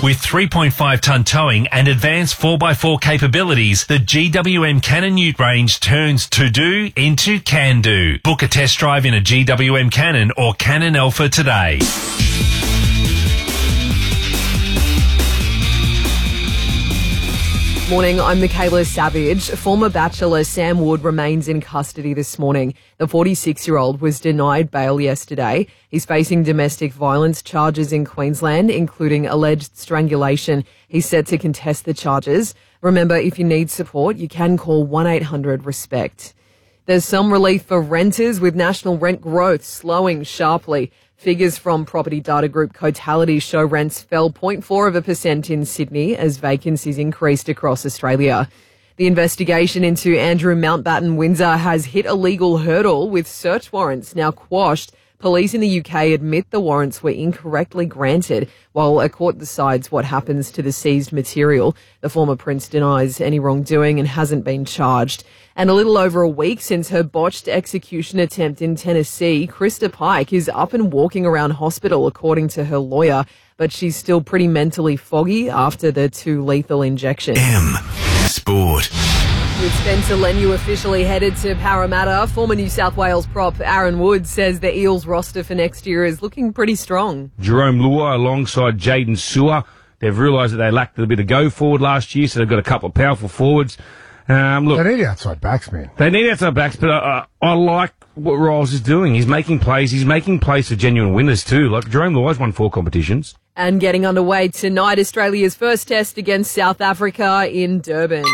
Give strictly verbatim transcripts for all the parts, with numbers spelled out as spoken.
With three point five tonne towing and advanced four by four capabilities, the G W M Cannon Ute range turns to-do into can-do. Book a test drive in a G W M Cannon or Cannon Alpha today. Morning, I'm Michaela Savage. Former Bachelor Sam Wood remains in custody this morning. The forty-six-year-old was denied bail yesterday. He's facing domestic violence charges in Queensland, including alleged strangulation. He's set to contest the charges. Remember, if you need support, you can call one eight hundred RESPECT. There's some relief for renters, with national rent growth slowing sharply. Figures from property data group Cotality show rents fell zero point four of a percent in Sydney as vacancies increased across Australia. The investigation into Andrew Mountbatten Windsor has hit a legal hurdle, with search warrants now quashed. Police in the U K admit the warrants were incorrectly granted, while a court decides what happens to the seized material. The former prince denies any wrongdoing and hasn't been charged. And a little over a week since her botched execution attempt in Tennessee, Krista Pike is up and walking around hospital, according to her lawyer, but she's still pretty mentally foggy after the two lethal injections. M Sport. With Spencer Leniu officially headed to Parramatta, former New South Wales prop Aaron Wood says the Eels roster for next year is looking pretty strong. Jerome Luai alongside Jaden Sewer. They've realised that they lacked a bit of go forward last year, so they've got a couple of powerful forwards. Um, look, they need outside backs, man. They need outside backs, but uh, I like what Riles is doing. He's making plays. He's making plays for genuine winners too. Like Jerome Luai's won four competitions. And getting underway tonight, Australia's first test against South Africa in Durban.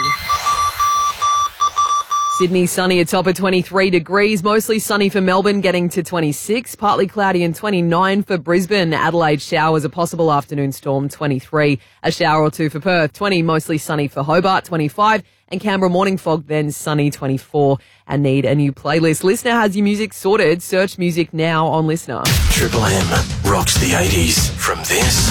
Sydney sunny atop of twenty-three degrees, mostly sunny for Melbourne, getting to twenty-six, partly cloudy and twenty-nine for Brisbane. Adelaide showers, a possible afternoon storm, twenty-three, a shower or two for Perth, twenty, mostly sunny for Hobart, twenty-five, and Canberra morning fog, then sunny, twenty-four. And need a new playlist? Listener has your music sorted. Search music now on Listener. Triple M rocks the eighties from this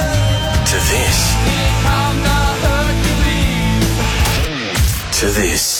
to this to this.